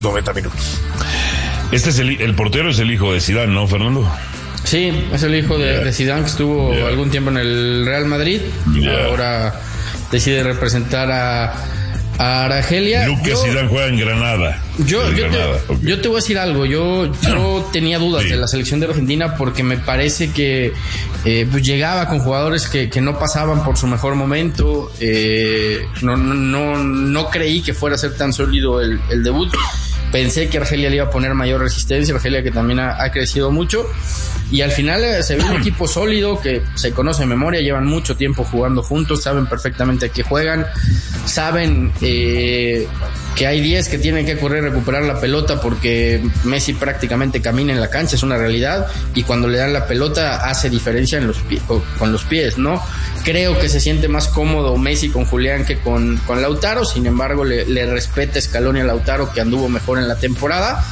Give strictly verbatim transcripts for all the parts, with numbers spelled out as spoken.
noventa minutos. Este es el, el portero es el hijo de Zidane, ¿no, Fernando? Sí, es el hijo de, yeah. de Zidane, que estuvo yeah. algún tiempo en el Real Madrid. Yeah. Ahora decide representar a, a Argelia. Lucas Zidane juega en Granada. Yo, en yo, Granada. Te, okay. yo te voy a decir algo. Yo, yo tenía dudas sí. de la selección de Argentina porque me parece que eh, pues llegaba con jugadores que, que no pasaban por su mejor momento. Eh, no, no, no creí que fuera a ser tan sólido el, el debut. Pensé que Argelia le iba a poner mayor resistencia, Argelia que también ha, ha crecido mucho, y al final eh, se ve un equipo sólido que se conoce de memoria, llevan mucho tiempo jugando juntos, saben perfectamente a qué juegan, saben eh, que hay diez que tienen que correr a recuperar la pelota porque Messi prácticamente camina en la cancha, es una realidad, y cuando le dan la pelota hace diferencia en los pie, con, con los pies, ¿no? Creo que se siente más cómodo Messi con Julián que con, con Lautaro, sin embargo le, le respeta Scaloni a Lautaro, que anduvo mejor en la temporada,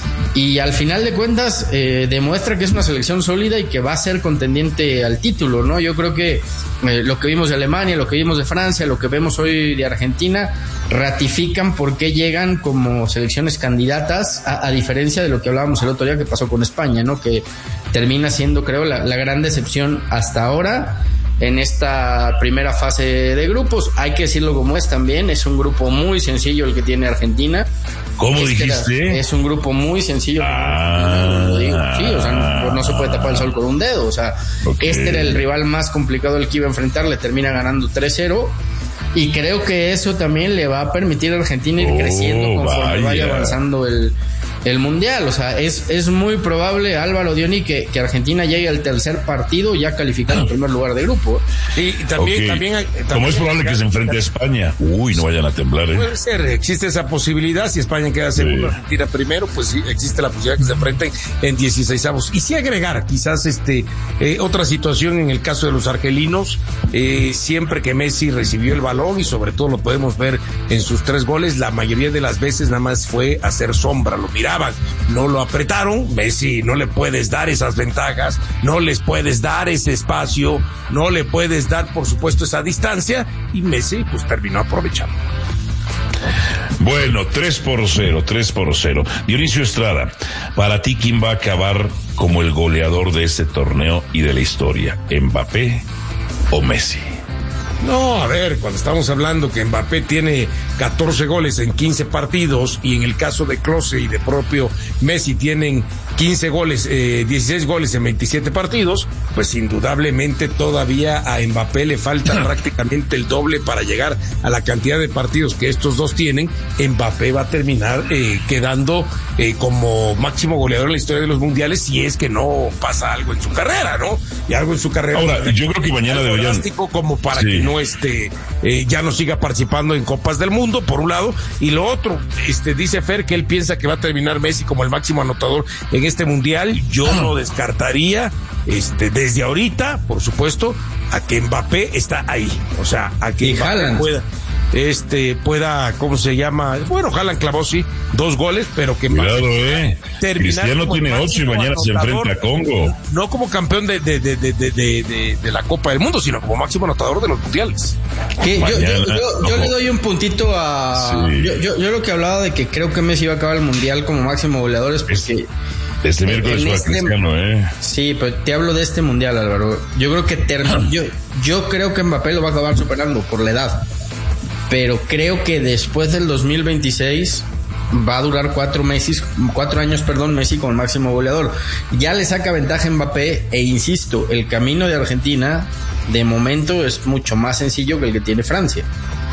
y al final de cuentas eh, demuestra que es una selección sólida y que va a ser contendiente al título, ¿no? Yo creo que eh, lo que vimos de Alemania, lo que vimos de Francia, lo que vemos hoy de Argentina ratifican por qué llegan como selecciones candidatas, a, a diferencia de lo que hablábamos el otro día que pasó con España, ¿no? Que termina siendo, creo, la, la gran decepción hasta ahora en esta primera fase de grupos. Hay que decirlo como es también, es un grupo muy sencillo el que tiene Argentina. ¿Cómo este dijiste? Era, es un grupo muy sencillo. Ah, lo digo. Sí, o sea, no, no se puede tapar el sol con un dedo. O sea, okay. Este era el rival más complicado el que iba a enfrentar, le termina ganando tres cero. Y creo que eso también le va a permitir a Argentina ir oh, creciendo conforme vaya. vaya avanzando el, el mundial. O sea, es, es muy probable, Álvaro Dioni, que, que Argentina llegue al tercer partido ya calificado en primer lugar de grupo. Y también, okay. también, también como es probable que se enfrente a España. Uy, no vayan a temblar, ¿eh? Puede ser, existe esa posibilidad. Si España queda segundo, sí. Argentina primero, pues sí, existe la posibilidad que se enfrenten en dieciseisavos. Y sí agregar, quizás este eh, otra situación en el caso de los argelinos, eh, siempre que Messi recibió el balón, y sobre todo lo podemos ver en sus tres goles, la mayoría de las veces nada más fue hacer sombra, lo miraban, no lo apretaron. Messi, no le puedes dar esas ventajas, no les puedes dar ese espacio, no le puedes dar, por supuesto, esa distancia, y Messi pues terminó aprovechando. Bueno, tres por cero, tres por cero. Dionisio Estrada, para ti, ¿quién va a acabar como el goleador de este torneo y de la historia? ¿Mbappé o Messi? No, a ver, cuando estamos hablando que Mbappé tiene catorce goles en quince partidos, y en el caso de Klose y de propio Messi tienen quince goles, eh, dieciséis goles en veintisiete partidos, pues indudablemente todavía a Mbappé le falta prácticamente el doble para llegar a la cantidad de partidos que estos dos tienen. Mbappé va a terminar eh, quedando eh, como máximo goleador en la historia de los mundiales, si es que no pasa algo en su carrera, ¿no? Y algo en su carrera. Ahora, yo creo que mañana deberían... como para sí. que no este eh, ya no siga participando en Copas del Mundo, por un lado, y lo otro, este dice Fer que él piensa que va a terminar Messi como el máximo anotador en este mundial. Yo no descartaría este desde ahorita, por supuesto, a que Mbappé está ahí, o sea, a que Mbappé pueda este pueda, ¿cómo se llama? Bueno, Haaland clavó sí dos goles, pero que cuidado, eh. Cristiano tiene ocho y mañana se enfrenta a Congo. No como campeón de de, de, de, de, de, de la Copa del Mundo, sino como máximo anotador de los mundiales. Que yo, yo, yo, yo le doy un puntito a sí. yo, yo, yo lo que hablaba de que creo que Messi va a acabar el mundial como máximo goleador es porque este miércoles fue este, Cristiano, eh. Sí, pero te hablo de este mundial, Álvaro. Yo creo que term- yo, yo creo que Mbappé lo va a acabar superando por la edad. Pero creo que después del dos mil veintiséis va a durar cuatro meses, cuatro años, perdón, Messi como máximo goleador. Ya le saca ventaja a Mbappé, e insisto, el camino de Argentina de momento es mucho más sencillo que el que tiene Francia.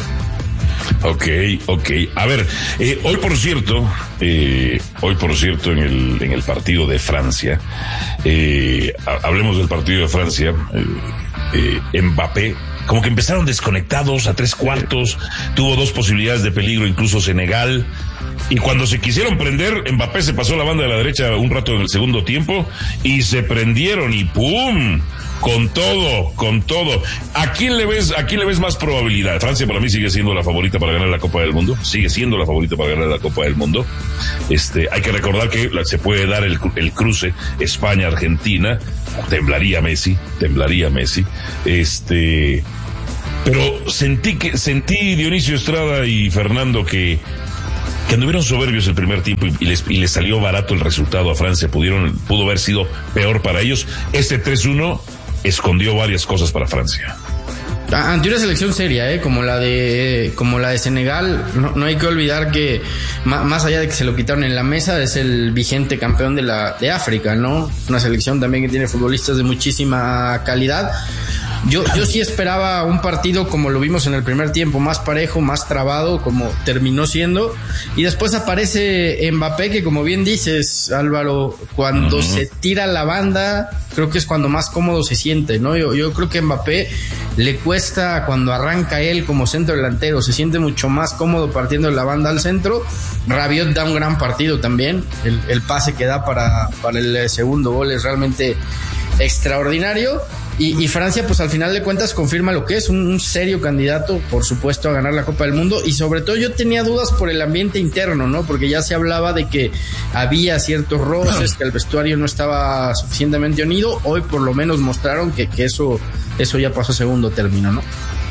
Ok, ok. A ver, eh, hoy por cierto, eh, hoy por cierto en el en el partido de Francia, eh, hablemos del partido de Francia, eh, eh, Mbappé, como que empezaron desconectados a tres cuartos, tuvo dos posibilidades de peligro, incluso Senegal, y cuando se quisieron prender, Mbappé se pasó la banda de la derecha un rato en el segundo tiempo, y se prendieron, y ¡pum! Con todo, con todo. ¿A quién le ves, a quién le ves más probabilidad? Francia para mí sigue siendo la favorita para ganar la Copa del Mundo, sigue siendo la favorita para ganar la Copa del Mundo. Este, hay que recordar que se puede dar el, el cruce España-Argentina, temblaría Messi, temblaría Messi. Este, pero sentí que, sentí Dionisio Estrada y Fernando que que anduvieron soberbios el primer tiempo y, y, les, y les salió barato el resultado a Francia, pudieron, pudo haber sido peor para ellos. Este tres uno escondió varias cosas para Francia. Ante una selección seria, ¿eh? como la de como la de Senegal, no, no hay que olvidar que ma, más allá de que se lo quitaron en la mesa, es el vigente campeón de la de África, ¿no? Una selección también que tiene futbolistas de muchísima calidad. Yo, yo sí esperaba un partido como lo vimos en el primer tiempo, más parejo, más trabado, como terminó siendo. Y después aparece Mbappé, que como bien dices, Álvaro, cuando uh-huh. se tira la banda, creo que es cuando más cómodo se siente, ¿no? Yo, yo creo que Mbappé le cuesta cuando arranca él como centro delantero, se siente mucho más cómodo partiendo de la banda al centro. Rabiot da un gran partido también. El, el pase que da para, para el segundo gol es realmente extraordinario. Y, y Francia, pues al final de cuentas confirma lo que es, un, un serio candidato, por supuesto, a ganar la Copa del Mundo. Y sobre todo yo tenía dudas por el ambiente interno, ¿no? Porque ya se hablaba de que había ciertos roces, que el vestuario no estaba suficientemente unido. Hoy por lo menos mostraron que, que eso, eso ya pasó a segundo término, ¿no?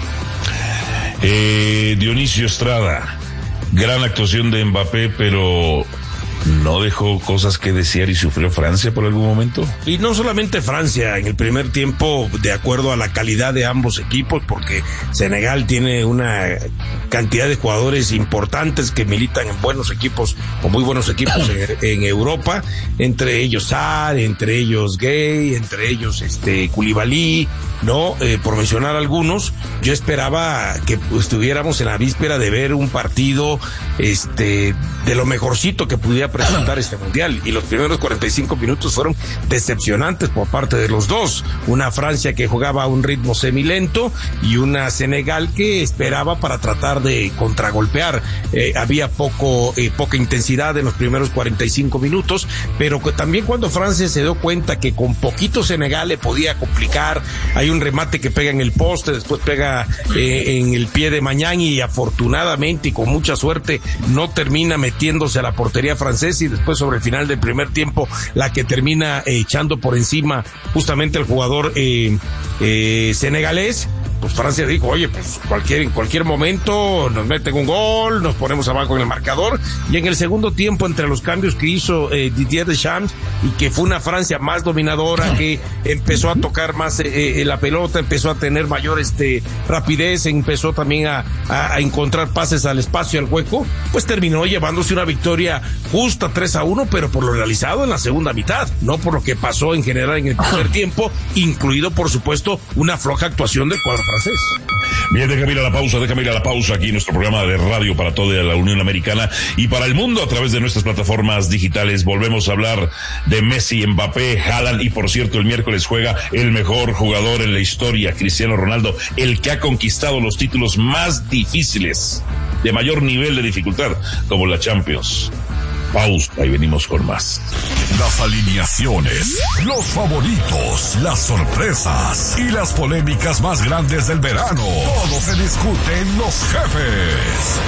Eh, Dionisio Estrada, gran actuación de Mbappé, pero ¿no dejó cosas que desear y sufrió Francia por algún momento? Y no solamente Francia, en el primer tiempo, de acuerdo a la calidad de ambos equipos, porque Senegal tiene una cantidad de jugadores importantes que militan en buenos equipos, o muy buenos equipos en, en Europa, entre ellos Sarr, entre ellos Gay, entre ellos este Koulibaly, ¿no? Eh, por mencionar algunos. Yo esperaba que estuviéramos en la víspera de ver un partido este de lo mejorcito que pudiera presentar este mundial, y los primeros cuarenta y cinco minutos fueron decepcionantes por parte de los dos. Una Francia que jugaba a un ritmo semilento y una Senegal que esperaba para tratar de contragolpear. Eh, había poco eh, poca intensidad en los primeros cuarenta y cinco minutos, pero que también cuando Francia se dio cuenta que con poquito Senegal le podía complicar, hay un remate que pega en el poste, después pega eh, en el pie de Mañán y afortunadamente y con mucha suerte no termina metiéndose a la portería francesa, y después sobre el final del primer tiempo la que termina eh, echando por encima justamente el jugador eh, eh, senegalés. Pues Francia dijo, oye, pues cualquier, en cualquier momento nos meten un gol, nos ponemos abajo en el marcador. Y en el segundo tiempo, entre los cambios que hizo eh, Didier Deschamps, y que fue una Francia más dominadora, que empezó a tocar más eh, eh, la pelota, empezó a tener mayor este rapidez, empezó también a, a, a encontrar pases al espacio, al hueco, pues terminó llevándose una victoria justa tres a uno, pero por lo realizado en la segunda mitad, no por lo que pasó en general en el primer tiempo, incluido por supuesto una floja actuación del cuadro francés. Bien, déjame ir a la pausa, déjame ir a la pausa aquí en nuestro programa de radio para toda la Unión Americana y para el mundo a través de nuestras plataformas digitales. Volvemos a hablar de Messi, Mbappé, Haaland, y por cierto el miércoles juega el mejor jugador en la historia, Cristiano Ronaldo, el que ha conquistado los títulos más difíciles, de mayor nivel de dificultad, como la Champions. Pausa y venimos con más. Las alineaciones, los favoritos, las sorpresas y las polémicas más grandes del verano. Todo se discute en Los Jefes.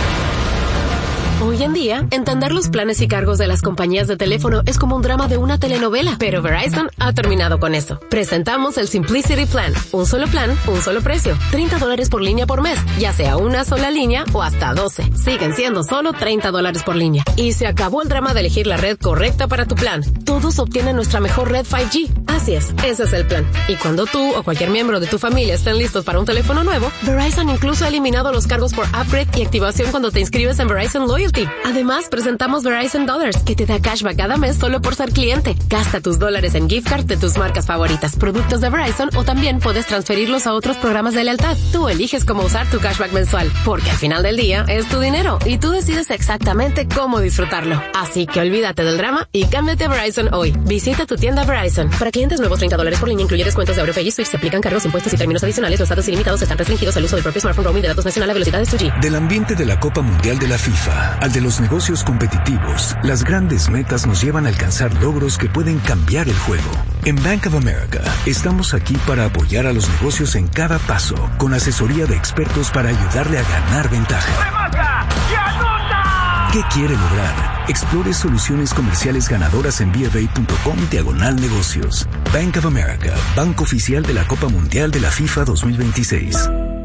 Hoy en día, entender los planes y cargos de las compañías de teléfono es como un drama de una telenovela, pero Verizon ha terminado con eso. Presentamos el Simplicity Plan, un solo plan, un solo precio, treinta dólares por línea por mes, ya sea una sola línea o hasta doce. Siguen siendo solo treinta dólares por línea. Y se acabó el drama de elegir la red correcta para tu plan. Todos obtienen nuestra mejor red cinco G. Así es, ese es el plan. Y cuando tú o cualquier miembro de tu familia estén listos para un teléfono nuevo, Verizon incluso ha eliminado los cargos por upgrade y activación cuando te inscribes en Verizon Loyalty. Además, presentamos Verizon Dollars, que te da cashback cada mes solo por ser cliente. Gasta tus dólares en gift cards de tus marcas favoritas, productos de Verizon, o también puedes transferirlos a otros programas de lealtad. Tú eliges cómo usar tu cashback mensual, porque al final del día es tu dinero y tú decides exactamente cómo disfrutarlo. Así que olvídate del drama y cámbiate a Verizon hoy. Visita tu tienda Verizon. Para clientes nuevos, treinta dólares por línea, incluye descuentos de AuroPay y Switch. Se aplican cargos, impuestos y términos adicionales. Los datos ilimitados están restringidos al uso del propio smartphone roaming de datos nacional a velocidades dos G. Del ambiente de la Copa Mundial de la FIFA al de los negocios competitivos, las grandes metas nos llevan a alcanzar logros que pueden cambiar el juego. En Bank of America, estamos aquí para apoyar a los negocios en cada paso, con asesoría de expertos para ayudarle a ganar ventaja. ¿Qué quiere lograr? Explore soluciones comerciales ganadoras en bfa.com diagonal negocios. Bank of America, banco oficial de la Copa Mundial de la FIFA dos mil veintiséis.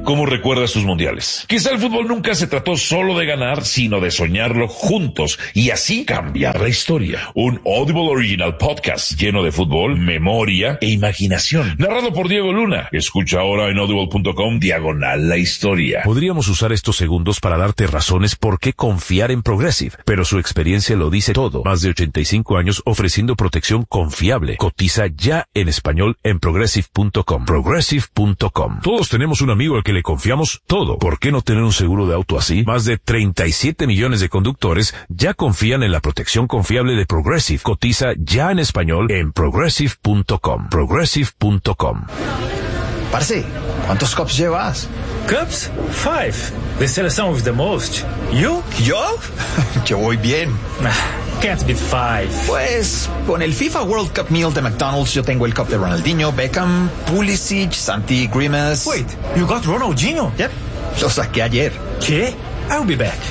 cómo recuerda sus mundiales. Quizá el fútbol nunca se trató solo de ganar, sino de soñarlo juntos y así cambiar la historia. Un Audible Original Podcast lleno de fútbol, memoria e imaginación. Narrado por Diego Luna. Escucha ahora en audible punto com diagonal la historia. Podríamos usar estos segundos para darte razones por qué confiar en Progressive, pero su experiencia lo dice todo. Más de ochenta y cinco años ofreciendo protección confiable. Cotiza ya en español en progressive punto com. progressive punto com. Todos tenemos un amigo al que le confiamos todo. ¿Por qué no tener un seguro de auto así? Más de treinta y siete millones de conductores ya confían en la protección confiable de Progressive. Cotiza ya en español en progressive punto com. progressive punto com. Parce, ¿cuántos cups llevas? Cups? Five. They sell some with the most. You? ¿Yo? Yo voy bien. Can't beat five. Pues, con el FIFA World Cup Meal de McDonald's, yo tengo el cup de Ronaldinho, Beckham, Pulisic, Santi Grimes. Wait, you got Ronaldinho? Yep, lo saqué ayer. ¿Qué? I'll be back.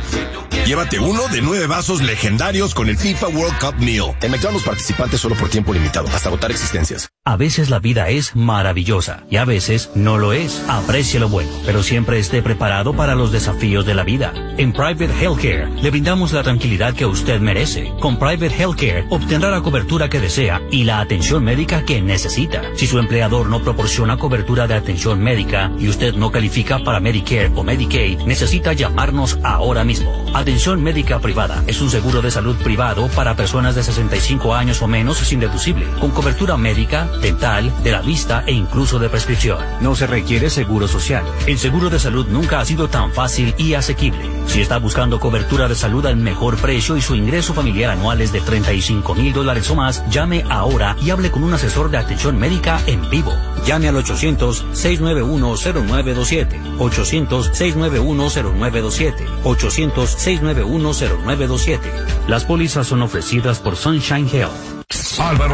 Llévate uno de nueve vasos legendarios con el FIFA World Cup Meal. En McDonald's participantes solo por tiempo limitado, hasta agotar existencias. A veces la vida es maravillosa y a veces no lo es. Aprecia lo bueno, pero siempre esté preparado para los desafíos de la vida. En Private Healthcare le brindamos la tranquilidad que usted merece. Con Private Healthcare obtendrá la cobertura que desea y la atención médica que necesita. Si su empleador no proporciona cobertura de atención médica y usted no califica para Medicare o Medicaid, necesita llamarnos ahora mismo. Atención médica privada es un seguro de salud privado para personas de sesenta y cinco años o menos sin deducible, con cobertura médica, dental, de la vista e incluso de prescripción. No se requiere seguro social. El seguro de salud nunca ha sido tan fácil y asequible. Si está buscando cobertura de salud al mejor precio y su ingreso familiar anual es de treinta y cinco mil dólares o más, llame ahora y hable con un asesor de atención médica en vivo. Llame al ochocientos, seiscientos noventa y uno, cero nueve dos siete. ochocientos, seiscientos noventa y uno, cero nueve dos siete. ochocientos, seiscientos noventa y uno, cero nueve dos siete. Las pólizas son ofrecidas por Sunshine Health. Álvaro